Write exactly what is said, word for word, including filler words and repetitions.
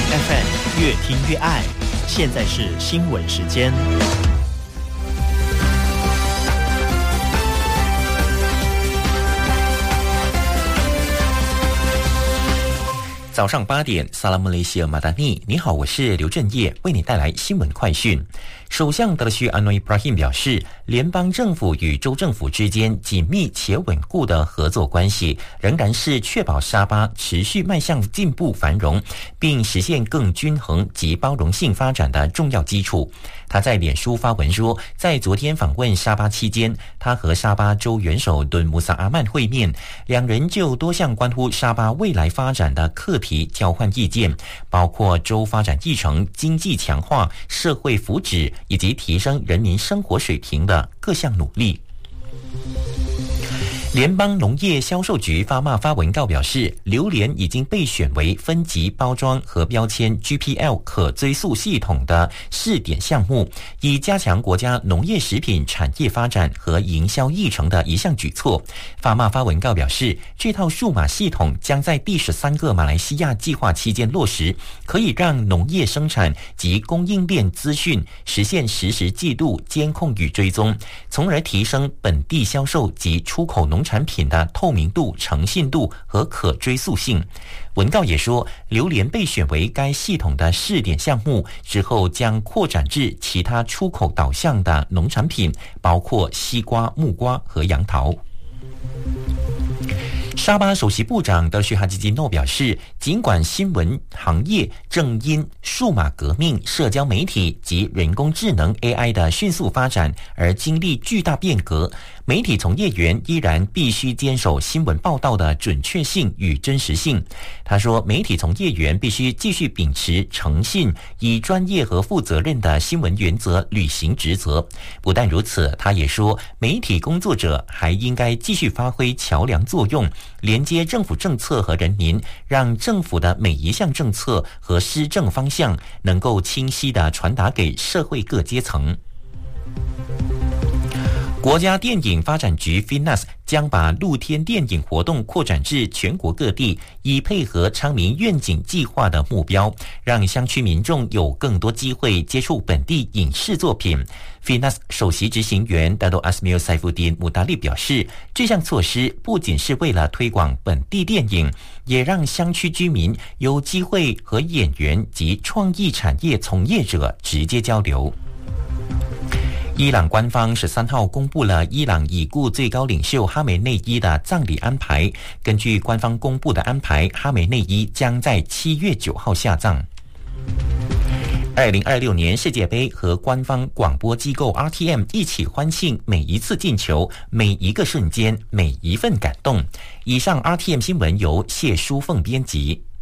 F M 越听越爱。现在是新闻时间。早上八点，萨拉姆雷西尔马达尼，你好，我是刘振业，为你带来新闻快讯。首相德勒许安诺伊布拉辛表示，联邦政府与州政府之间紧密且稳固的合作关系，仍然是确保沙巴持续迈向进步繁荣，并实现更均衡及包容性发展的重要基础。他在脸书发文说，在昨天访问沙巴期间，他和沙巴州元首敦穆萨阿曼会面，两人就多项关乎沙巴未来发展的课题交换意见，包括州发展议程、经济强化、社会福祉以及提升人民生活水平的各项努力。联邦农业销售局发骂发文告表示，榴莲已经被选为分级包装和标签 G P L 可追溯系统的试点项目，以加强国家农业食品产业发展和营销议程的一项举措。发骂发文告表示，这套数码系统将在第十三个马来西亚计划期间落实，可以让农业生产及供应链资讯实现实时记录、监控与追踪，从而提升本地销售及出口农产品的透明度、诚信度和可追溯性。文告也说，榴莲被选为该系统的试点项目之后，将扩展至其他出口导向的农产品，包括西瓜、木瓜和杨桃。沙巴首席部长德许哈基基诺表示，尽管新闻行业正因数码革命、社交媒体及人工智能 A I 的迅速发展而经历巨大变革，媒体从业员依然必须坚守新闻报道的准确性与真实性。他说，媒体从业员必须继续秉持诚信，以专业和负责任的新闻原则履行职责。不但如此，他也说，媒体工作者还应该继续发挥桥梁作用，连接政府政策和人民，让政府的每一项政策和施政方向能够清晰地传达给社会各阶层。国家电影发展局 F I N A S 将把露天电影活动扩展至全国各地，以配合昌明愿景计划的目标，让乡区民众有更多机会接触本地影视作品。F I N A S 首席执行员达多阿斯米尔塞夫丁穆达利表示，这项措施不仅是为了推广本地电影，也让乡区居民有机会和演员及创意产业从业者直接交流。伊朗官方十三号公布了伊朗已故最高领袖哈梅内伊的葬礼安排。根据官方公布的安排，哈梅内伊将在七月九号下葬。二零二六年世界杯和官方广播机构 R T M 一起欢庆每一次进球、每一个瞬间、每一份感动。以上 R T M 新闻由谢淑凤编辑。